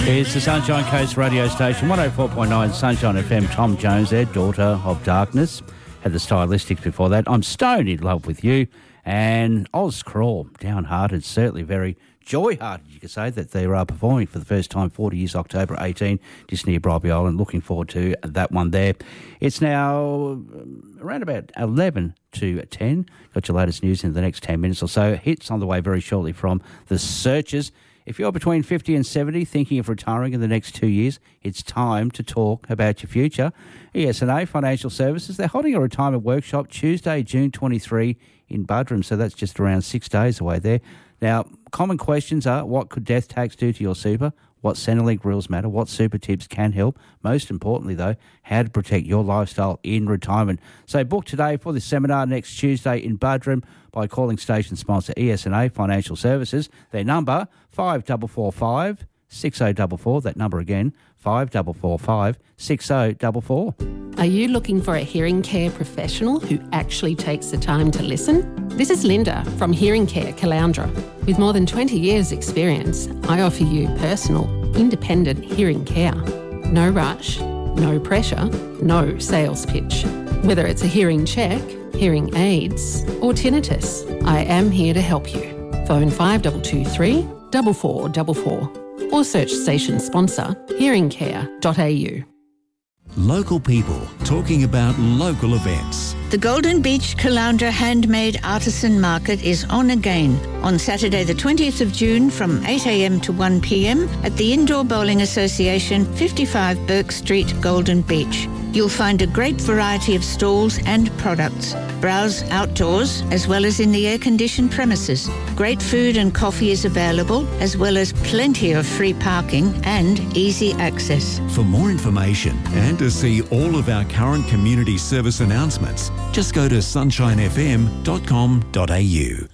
It's the Sunshine Coast radio station, 104.9 Sunshine FM. Tom Jones there, Daughter of Darkness. Had the Stylistics before that. I'm Stoned in Love with You. And Oz Crawl, downhearted, certainly very joy-hearted, you could say, that they are performing for the first time, 40 years, October 18, just near Bribie Island. Looking forward to that one there. It's now around about 11 to 10. Got your latest news in the next 10 minutes or so. Hits on the way very shortly from The Searchers. If you're between 50 and 70, thinking of retiring in the next 2 years, it's time to talk about your future. ES&A Financial Services, they're holding a retirement workshop Tuesday, June 23 in Buderim, so that's just around 6 days away there. Now, common questions are, what could death tax do to your super? What Centrelink rules matter? What super tips can help? Most importantly, though, how to protect your lifestyle in retirement. So book today for this seminar next Tuesday in Buderim by calling station sponsor ES&A Financial Services. Their number, 5445 6044. That number again, 5445 6044. Are you looking for a hearing care professional who actually takes the time to listen? This is Linda from Hearing Care Caloundra. With more than 20 years' experience, I offer you personal, independent hearing care. No rush, no pressure, no sales pitch. Whether it's a hearing check, hearing aids or tinnitus, I am here to help you. Phone 5223 4444 or search station sponsor hearingcare.au. Local people talking about local events. The Golden Beach Caloundra Handmade Artisan Market is on again on Saturday the 20th of June from 8 a.m. to 1 p.m. at the Indoor Bowling Association, 55 Burke Street, Golden Beach. You'll find a great variety of stalls and products. Browse outdoors as well as in the air-conditioned premises. Great food and coffee is available, as well as plenty of free parking and easy access. For more information and to see all of our current community service announcements, just go to sunshinefm.com.au.